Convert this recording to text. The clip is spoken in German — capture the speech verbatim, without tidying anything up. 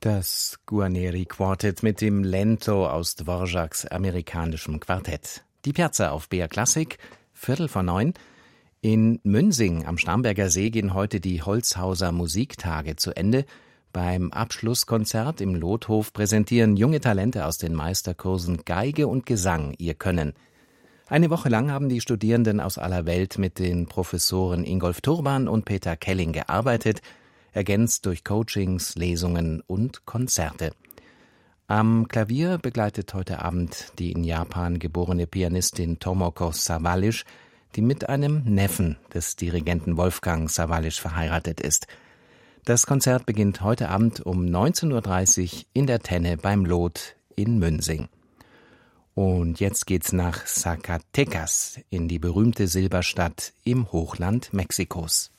Das Guarneri Quartet mit dem Lento aus Dvořáks amerikanischem Quartett. Die Piazza auf B R Klassik, Viertel vor neun. In Münsing am Starnberger See gehen heute die Holzhauser Musiktage zu Ende. Beim Abschlusskonzert im Lothof präsentieren junge Talente aus den Meisterkursen Geige und Gesang ihr Können. Eine Woche lang haben die Studierenden aus aller Welt mit den Professoren Ingolf Turban und Peter Kelling gearbeitet, ergänzt durch Coachings, Lesungen und Konzerte. Am Klavier begleitet heute Abend die in Japan geborene Pianistin Tomoko Sawallisch, die mit einem Neffen des Dirigenten Wolfgang Sawallisch verheiratet ist. Das Konzert beginnt heute Abend um neunzehn Uhr dreißig in der Tenne beim Lot in Münsing. Und jetzt geht's nach Zacatecas, in die berühmte Silberstadt im Hochland Mexikos.